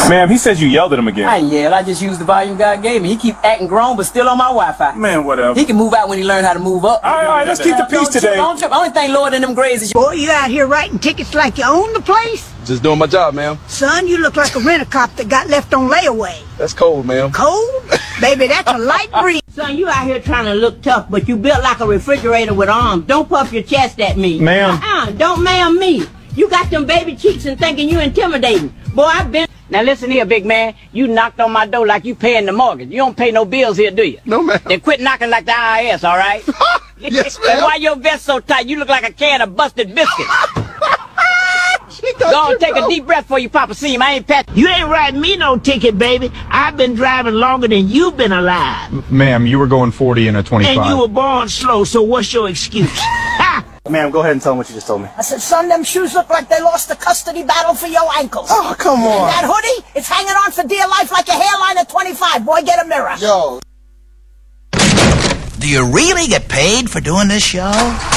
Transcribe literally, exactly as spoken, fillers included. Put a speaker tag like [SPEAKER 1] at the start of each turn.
[SPEAKER 1] Ma'am, he says you yelled at him again.
[SPEAKER 2] I yelled. I just used the volume God gave me. He keep acting grown, but still on my Wi-Fi.
[SPEAKER 1] Man, whatever.
[SPEAKER 2] He can move out when he learn how to move up.
[SPEAKER 1] All right, all right, let's keep the peace today.
[SPEAKER 2] Don't trip. Only thing lower than them grades is...
[SPEAKER 3] Boy, you out here writing tickets like you own the place?
[SPEAKER 4] Just doing my job, ma'am.
[SPEAKER 3] Son, you look like a rent-a-cop that got left on layaway.
[SPEAKER 4] That's cold, ma'am.
[SPEAKER 3] Cold? Baby, that's a light breeze. Son, you out here trying to look tough, but you built like a refrigerator with arms. Don't puff your chest at me.
[SPEAKER 1] Ma'am.
[SPEAKER 3] Uh-uh, don't ma'am me. You got them baby cheeks and thinking you intimidating. Boy, I've been... Now listen here, big man. You knocked on my door like you paying the mortgage. You don't pay no bills here, do you?
[SPEAKER 4] No, ma'am.
[SPEAKER 3] Then quit knocking like the I R S, all right?
[SPEAKER 4] Yes,
[SPEAKER 3] And
[SPEAKER 4] ma'am.
[SPEAKER 3] why your vest so tight? You look like a can of busted biscuits. Go on, take a deep breath before you pop a seam. I ain't pat.
[SPEAKER 5] You ain't writing me no ticket, baby. I've been driving longer than you've been alive.
[SPEAKER 1] Ma'am, you were going forty in a twenty-five.
[SPEAKER 5] And you were born slow, so what's your excuse? Ha!
[SPEAKER 1] Ma'am, go ahead and tell him what you just told me.
[SPEAKER 3] I said, son, them shoes look like they lost the custody battle for your ankles.
[SPEAKER 1] Oh, come on.
[SPEAKER 3] That hoodie, it's hanging on for dear life like a hairline at twenty-five. Boy, get a mirror.
[SPEAKER 4] Yo.
[SPEAKER 6] Do you really get paid for doing this show?